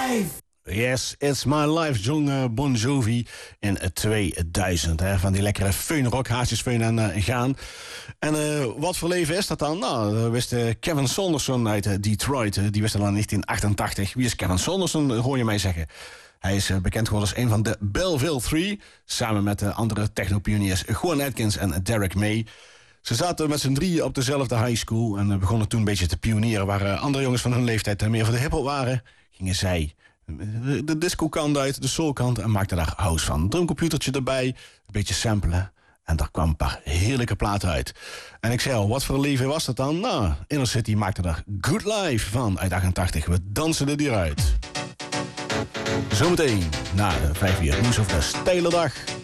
life. Yes, it's my life, John Bon Jovi in 2000. Hè, van die lekkere feunrock, haasjesfeun en gaan. En wat voor leven is dat dan? Nou, dat wist Kevin Saunderson uit Detroit. Die wist dat in 1988. Wie is Kevin Saunderson, hoor je mij zeggen. Hij is bekend geworden als een van de Belleville 3. Samen met de andere technopioniers Gwen Atkins en Derek May. Ze zaten met z'n drieën op dezelfde high school. En begonnen toen een beetje te pionieren. Waar andere jongens van hun leeftijd meer voor de hiphop waren, gingen zij de disco-kant uit, de soul-kant, en maakten daar house van. Een drumcomputertje erbij, een beetje samplen. En daar kwam een paar heerlijke platen uit. En ik zei al, wat voor leven was dat dan? Nou, Inner City maakte daar Good Life van uit 88. We dansen er hieruit. Zometeen, na 5 uur nieuws over de steile dag.